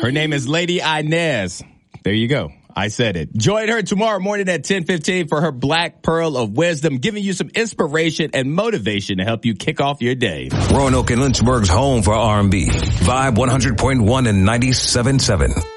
Her name is Lady Inez. There you go. I said it. Join her tomorrow morning at 10:15 for her Black Pearl of Wisdom, giving you some inspiration and motivation to help you kick off your day. Roanoke and Lynchburg's home for R&B. Vibe 100.1 and 97.7.